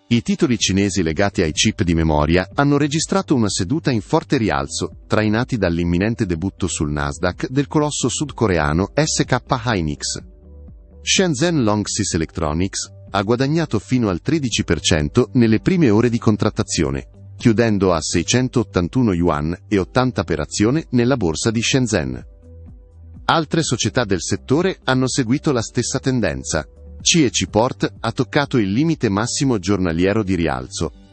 I titoli cinesi legati ai chip di memoria hanno registrato una seduta in forte rialzo, trainati dall'imminente debutto sul Nasdaq del colosso sudcoreano SK Hynix. Shenzhen Longsys Electronics ha guadagnato fino al 13% nelle prime ore di contrattazione, chiudendo a 681 yuan e 80 per azione nella borsa di Shenzhen. Altre società del settore hanno seguito la stessa tendenza. CEC Port ha toccato il limite massimo giornaliero di rialzo,